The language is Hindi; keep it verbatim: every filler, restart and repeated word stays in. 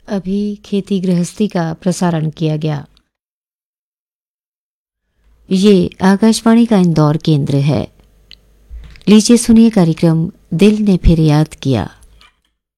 अभी खेती गृहस्थी का प्रसारण किया गया। ये आकाशवाणी का इंदौर केंद्र है। लीजिए सुनिए कार्यक्रम दिल ने फिर याद किया।